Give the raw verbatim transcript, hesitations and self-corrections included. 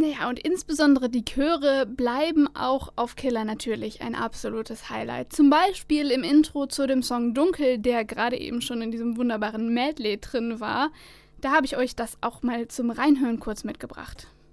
Naja, und insbesondere die Chöre bleiben auch auf Killer natürlich ein absolutes Highlight. Zum Beispiel im Intro zu dem Song Dunkel, der gerade eben schon in diesem wunderbaren Medley drin war. Da habe ich euch das auch mal zum Reinhören kurz mitgebracht.